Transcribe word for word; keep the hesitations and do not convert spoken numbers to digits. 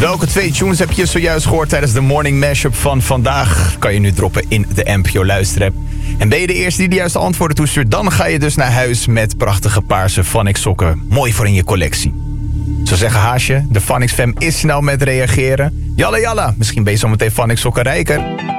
Welke twee tunes heb je zojuist gehoord tijdens de morning mashup van vandaag? Kan je nu droppen in de N P O Luisterapp. En ben je de eerste die de juiste antwoorden toestuurt, dan ga je dus naar huis met prachtige paarse Phonics sokken. Mooi voor in je collectie. Zo zeggen Haasje, de Phonics fam is snel met reageren. Jalla jalla, misschien ben je zometeen Phonics sokken rijker.